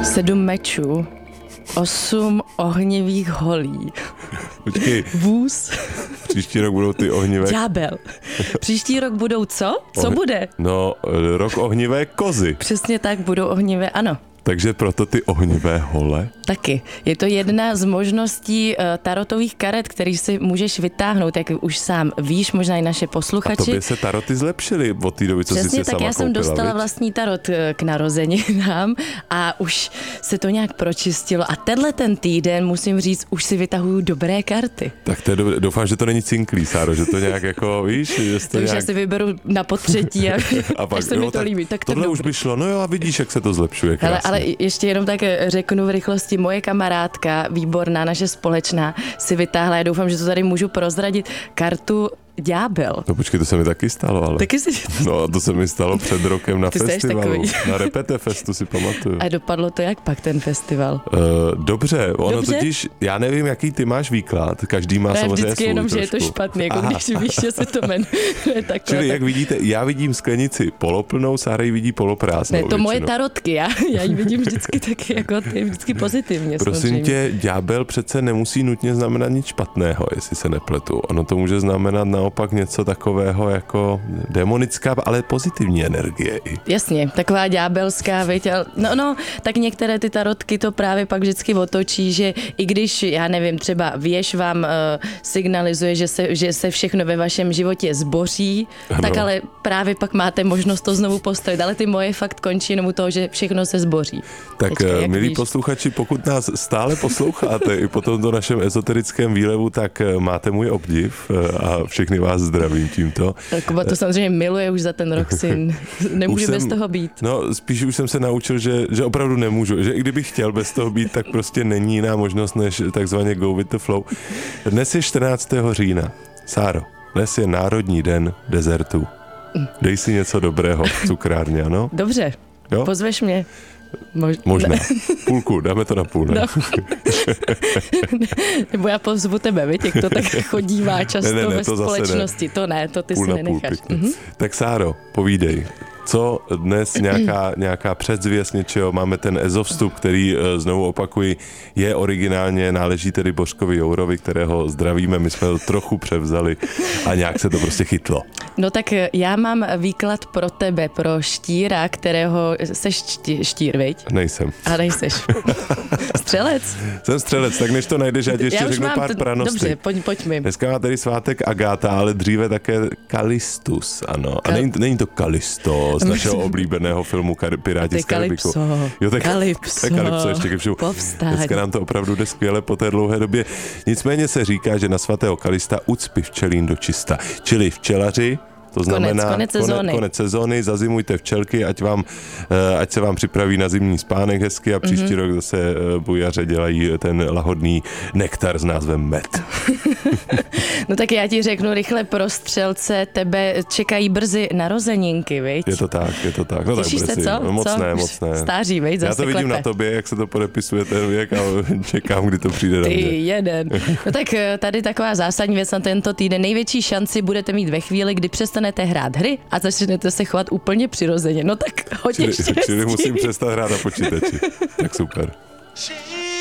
7 mečů, 8 ohnivých holí. Počkej. Vůz. Příští rok budou ty ohnivé... Ďábel. Příští rok budou co? Co bude? No, rok ohnivé kozy. Přesně tak, budou ohnivé, ano. Takže proto ty ohnivé hole? Taky. Je to jedna z možností tarotových karet, který si můžeš vytáhnout, jak už sám víš, možná i naše posluchači. A tobě se taroty zlepšily od té doby, co jsi si sama tak já jsem koupila, dostala viď? vlastní tarot k narozeninám a už se to nějak pročistilo. A tenhle ten týden, musím říct, už si vytahuju dobré karty. Tak to je dobré. Doufám, že to není cinklý, Sáro, že to nějak jako, víš? To už já si vyberu na potřetí a pak se mi to líbí. Tak tohle už by šlo, no jo, a vidíš, jak se to zlepšuje krásně. Ale ještě jenom tak řeknu v rychlosti, moje kamarádka, výborná, naše společná, si vytáhla, já doufám, že to tady můžu prozradit, kartu Ďábel. No počkej, to se mi taky stalo, ale... Taky si... No, to se mi stalo před rokem na festivalu. Na Repete Festu si pamatuju. A dopadlo to jak pak ten festival? Dobře, ono totiž, já nevím, jaký ty máš výklad, každý má samozřejmě vždycky svůj jenom, trošku. že je to špatný, jako když víš, že se to jmenuje takhle. Čili jak vidíte, já vidím sklenici poloplnou, Sára ji vidí poloprázdnou. Ne, to většinou. moje tarotky, já ji vidím vždycky taky, jako ty, vždycky pozitivně. Prosím samozřejmě. tě, ďábel přece nemusí nutně znamenat nic špatného, jestli se nepletu. Ono to může znamenat naopak něco takového jako demonická, ale pozitivní energie. Jasně, taková ďábelská, viď? No, tak některé ty tarotky to právě pak vždycky otočí, že i když, já nevím, třeba věž vám signalizuje, že se všechno ve vašem životě zboří, ano. Tak ale právě pak máte možnost to znovu postavit. Ale ty moje fakt končí jenom u toho, že všechno se zboří. Tak teďka, milí víš? Posluchači, pokud nás stále posloucháte i po tomto našem ezoterickém výlevu, tak máte můj obdiv a všechny vás zdravím tímto. Kuba to samozřejmě miluje už za ten rok, syn. Nemůže bez toho být. No, spíš už jsem se naučil, že opravdu nemůžu. Že i kdybych chtěl bez toho být, tak prostě není jiná možnost, než takzvaně go with the flow. Dnes je 14. října. Sáro, dnes je Národní den dezertů. Dej si něco dobrého v cukrárně, ano? Dobře, Jo? pozveš mě. Možná. Půlku, dáme to na půl, ne? No. Nebo já pozvu tebe, víš, jak to tak chodívá často ne, ve to společnosti. To ne, to ty půl si na půl, nenecháš. pěkně. Tak Sáro, povídej. Co dnes nějaká předzvěst něčeho, máme ten ezovstup, který znovu opakuji, je originálně, náleží tedy Božkovi Jourovi, kterého zdravíme, my jsme to trochu převzali a nějak se to prostě chytlo. No tak já mám výklad pro tebe, pro štíra, kterého seš štír, viď? Nejsem. A nejseš. Střelec? Jsem střelec, tak než to najdeš, já ti ještě řeknu pár praností. Dobře, pojď mi. Dneska má tady svátek Agáta, ale dříve také Kalistus, ano. A není to Kalisto z našeho oblíbeného filmu Piráti z Karibiku. Jo, tak Kalypso ještě ke všemu. Povstaň. Dneska nám to opravdu jde skvěle po té dlouhé době. Nicméně se říká, že na svatého Kalista ucpi včelín do čista. Čili včelaři, to znamená konec sezóny, zazimujte včelky, ať se vám připraví na zimní spánek hezky a příští rok zase bujaře dělají ten lahodný nektar s názvem med. No tak já ti řeknu rychle pro střelce, tebe čekají brzy narozeninky, viď? Je to tak. No těšíš tak se, co? No, moc ne. Stáří, viď? Zase já to vidím klepe. na tobě, jak se to podepisuje ten věk a čekám, kdy to přijde na mě. Ty jeden. No tak tady taková zásadní věc na tento týden. Největší šanci budete mít ve chvíli, kdy přestanete hrát hry a začnete se chovat úplně přirozeně. No tak hodně štěstí. Čili musím přestat hrát na počítači. Tak super.